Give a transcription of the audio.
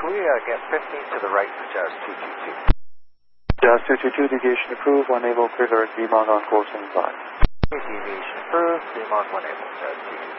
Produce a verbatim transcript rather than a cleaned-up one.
we uh, get fifteen to the right for Jazz two two two. Jazz two two two, deviation approved, one able, clear direct V-mount on course and five. Deviation approved, V-mount one able, Jazz two two two.